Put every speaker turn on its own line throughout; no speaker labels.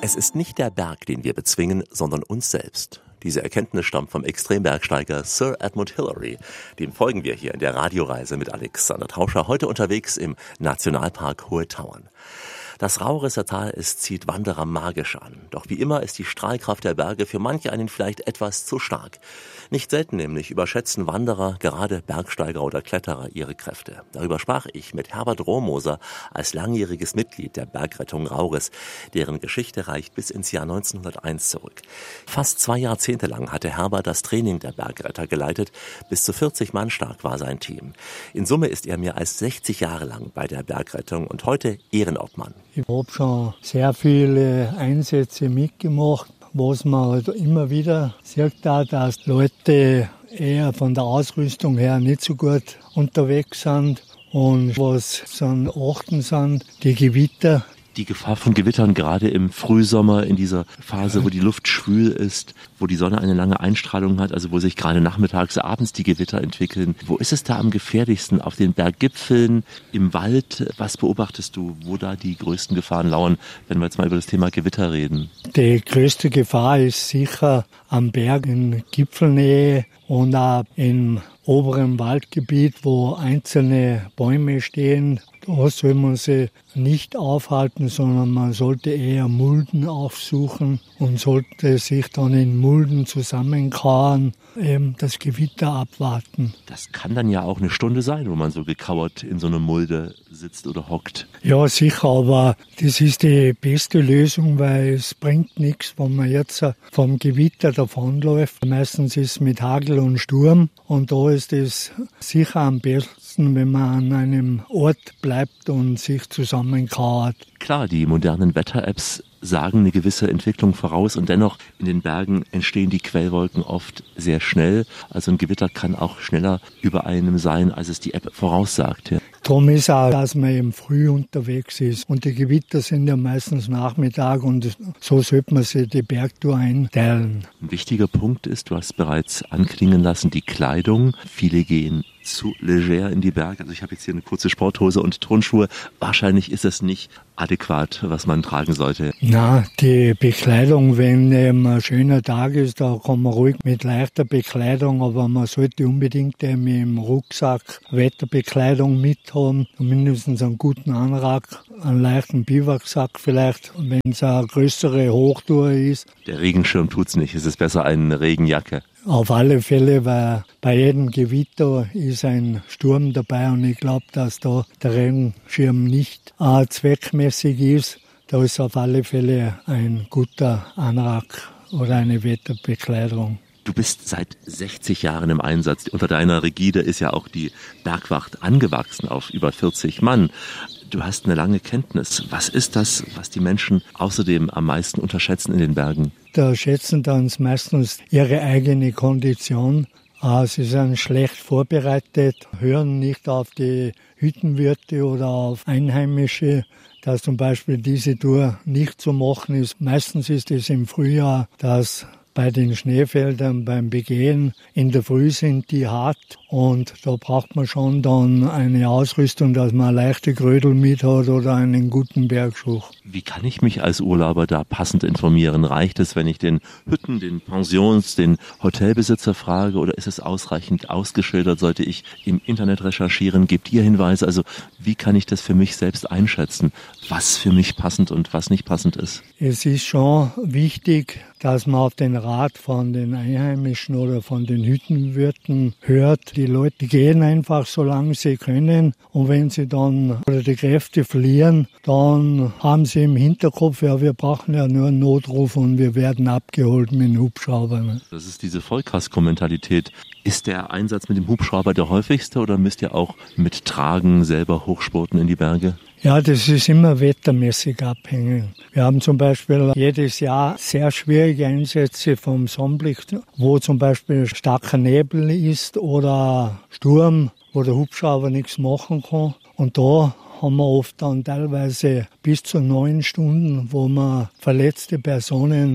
Es ist nicht der Berg, den wir bezwingen, sondern uns selbst. Diese Erkenntnis stammt vom Extrembergsteiger Sir Edmund Hillary. Dem folgen wir hier in der Radioreise mit Alexander Tauscher, heute unterwegs im Nationalpark Hohe Tauern. Das Raurisser Tal, es zieht Wanderer magisch an. Doch wie immer ist die Strahlkraft der Berge für manche einen vielleicht etwas zu stark. Nicht selten nämlich überschätzen Wanderer, gerade Bergsteiger oder Kletterer, ihre Kräfte. Darüber sprach ich mit Herbert Rohmoser als langjähriges Mitglied der Bergrettung Rauris, deren Geschichte reicht bis ins Jahr 1901 zurück. Fast 2 Jahrzehnte lang hatte Herbert das Training der Bergretter geleitet. Bis zu 40 Mann stark war sein Team. In Summe ist er mehr als 60 Jahre lang bei der Bergrettung und heute Ehrenobmann.
Ich habe schon sehr viele Einsätze mitgemacht, was man halt immer wieder sieht, dass Leute eher von der Ausrüstung her nicht so gut unterwegs sind. Und was dann achten sind, die Gewitter.
Die Gefahr von Gewittern, gerade im Frühsommer, in dieser Phase, wo die Luft schwül ist, wo die Sonne eine lange Einstrahlung hat, also wo sich gerade nachmittags, abends die Gewitter entwickeln. Wo ist es da am gefährlichsten? Auf den Berggipfeln, im Wald? Was beobachtest du, wo da die größten Gefahren lauern, wenn wir jetzt mal über das Thema Gewitter reden?
Die größte Gefahr ist sicher am Berg in Gipfelnähe und auch im oberen Waldgebiet, wo einzelne Bäume stehen. Da soll man sich nicht aufhalten, sondern man sollte eher Mulden aufsuchen und sollte sich dann in Mulden zusammenkauern, eben das Gewitter abwarten.
Das kann dann ja auch eine Stunde sein, wo man so gekauert in so einer Mulde sitzt oder hockt.
Ja, sicher, aber das ist die beste Lösung, weil es bringt nichts, wenn man jetzt vom Gewitter davonläuft. Meistens ist es mit Hagel und Sturm und da ist es sicher am besten, wenn man an einem Ort bleibt und sich zusammenkauert.
Klar, die modernen Wetter-Apps sagen eine gewisse Entwicklung voraus und dennoch in den Bergen entstehen die Quellwolken oft sehr schnell. Also ein Gewitter kann auch schneller über einem sein, als es die App voraussagt. Ja.
Darum ist auch, dass man eben früh unterwegs ist. Und die Gewitter sind ja meistens Nachmittag und so sollte man sich die Bergtour einteilen.
Ein wichtiger Punkt ist, du hast bereits anklingen lassen, die Kleidung. Viele gehen zu leger in die Berge. Also ich habe jetzt hier eine kurze Sporthose und Turnschuhe. Wahrscheinlich ist es nicht adäquat, was man tragen sollte.
Na, die Bekleidung, wenn eben ein schöner Tag ist, da kann man ruhig mit leichter Bekleidung, aber man sollte unbedingt eben im Rucksack Wetterbekleidung mithaben, mindestens einen guten Anrag, einen leichten Biwaksack vielleicht, wenn es eine größere Hochtour ist.
Der Regenschirm tut's nicht, es ist besser eine Regenjacke.
Auf alle Fälle, weil bei jedem Gewitter ist ein Sturm dabei und ich glaube, dass da der Regenschirm nicht zweckmäßig ist. Da ist auf alle Fälle ein guter Anrag oder eine Wetterbekleidung.
Du bist seit 60 Jahren im Einsatz. Unter deiner Rigide ist ja auch die Bergwacht angewachsen auf über 40 Mann. Du hast eine lange Kenntnis. Was ist das, was die Menschen außerdem am meisten unterschätzen in den Bergen?
Da schätzen dann meistens ihre eigene Kondition. Sie sind schlecht vorbereitet, hören nicht auf die Hüttenwirte oder auf Einheimische, dass zum Beispiel diese Tour nicht zu machen ist. Meistens ist es im Frühjahr, dass bei den Schneefeldern beim Begehen in der Früh sind die hart und da braucht man schon dann eine Ausrüstung, dass man leichte Grödel mit hat oder einen guten Bergschuh.
Wie kann ich mich als Urlauber da passend informieren? Reicht es, wenn ich den Hütten, den Pensions, den Hotelbesitzer frage oder ist es ausreichend ausgeschildert? Sollte ich im Internet recherchieren? Gebt ihr Hinweise? Also wie kann ich das für mich selbst einschätzen, was für mich passend und was nicht passend ist?
Es ist schon wichtig, dass man auf den Rat von den Einheimischen oder von den Hüttenwirten hört. Die Leute gehen einfach, solange sie können. Und wenn sie dann oder die Kräfte verlieren, dann haben sie im Hinterkopf, ja, wir brauchen ja nur einen Notruf und wir werden abgeholt mit dem Hubschrauber.
Das ist diese Vollkasko-Mentalität. Ist der Einsatz mit dem Hubschrauber der häufigste oder müsst ihr auch mit Tragen selber hochspurten in die Berge?
Ja, das ist immer wettermäßig abhängig. Wir haben zum Beispiel jedes Jahr sehr schwierige Einsätze vom Sonnenblick, wo zum Beispiel starker Nebel ist oder Sturm, wo der Hubschrauber nichts machen kann. Und da haben wir oft dann teilweise bis zu 9 Stunden, wo wir verletzte Personen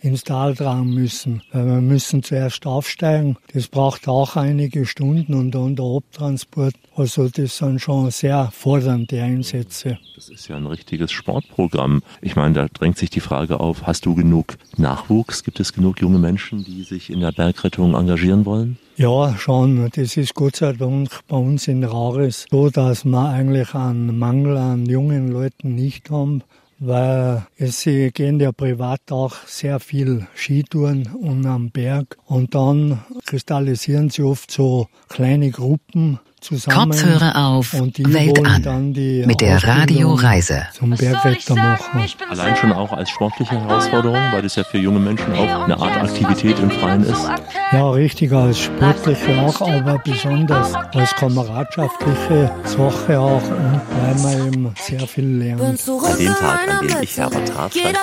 ins Tal tragen müssen. Weil wir müssen zuerst aufsteigen. Das braucht auch einige Stunden und dann der Abtransport. Also das sind schon sehr fordernde Einsätze.
Das ist ja ein richtiges Sportprogramm. Ich meine, da drängt sich die Frage auf, hast du genug Nachwuchs? Gibt es genug junge Menschen, die sich in der Bergrettung engagieren wollen?
Ja, schon. Das ist Gott sei Dank bei uns in Rares so, dass wir eigentlich einen Mangel an jungen Leuten nicht haben, weil sie gehen ja privat auch sehr viel Skitouren und am Berg und dann kristallisieren sie oft so kleine Gruppen zusammen.
Kopfhörer auf,
und die
Welt
wollen
an,
dann die
mit der Radioreise.
Zum Bergretter machen.
Allein schon auch als sportliche Herausforderung, weil das ja für junge Menschen auch eine Art Aktivität im Freien ist.
Ja, richtig, als sportliche auch, aber besonders als kameradschaftliche Sache auch und weil man eben sehr viel lernt.
An dem Tag, an dem ich Herbert traf, stand